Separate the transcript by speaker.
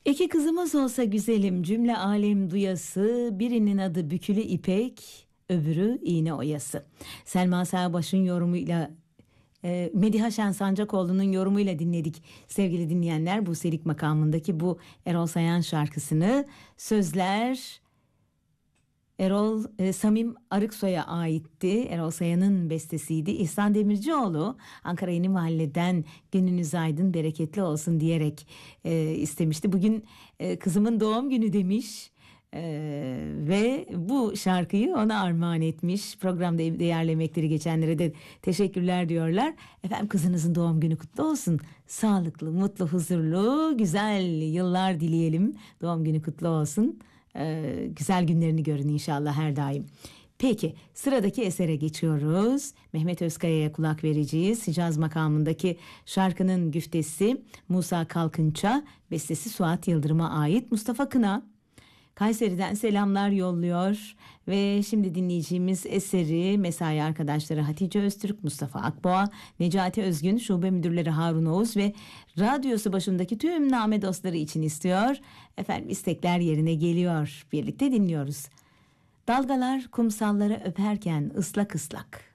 Speaker 1: İki kızımız olsa güzelim, cümle alem duyası, birinin adı Bükülü İpek, öbürü İğne Oyası. Selma Sağbaş'ın yorumuyla Mediha Şen Sancakoğlu'nun yorumuyla dinledik sevgili dinleyenler, bu Selik makamındaki bu Erol Sayan şarkısını. Sözler Samim Arıksoy'a aitti. Erol Sayan'ın bestesiydi. İhsan Demircioğlu Ankara Yeni Mahalle'den "Gününüz aydın, bereketli olsun" diyerek istemişti. Bugün kızımın doğum günü demiş. Ve bu şarkıyı ona armağan etmiş. Programda değerli emekleri geçenlere de teşekkürler diyorlar. Efendim, kızınızın doğum günü kutlu olsun. Sağlıklı, mutlu, huzurlu, güzel yıllar dileyelim. Doğum günü kutlu olsun. Güzel günlerini görün inşallah her daim. Peki, sıradaki esere geçiyoruz. Mehmet Özkaya'ya kulak vereceğiz. Hicaz makamındaki şarkının güftesi Musa Kalkınç'a, bestesi Suat Yıldırım'a ait. Mustafa Kına Kayseri'den selamlar yolluyor ve şimdi dinleyeceğimiz eseri mesai arkadaşları Hatice Öztürk, Mustafa Akboğa, Necati Özgün, şube müdürleri Harun Oğuz ve radyosu başındaki tüm name dostları için istiyor. Efendim, istekler yerine geliyor. Birlikte dinliyoruz. Dalgalar kumsalları öperken ıslak ıslak.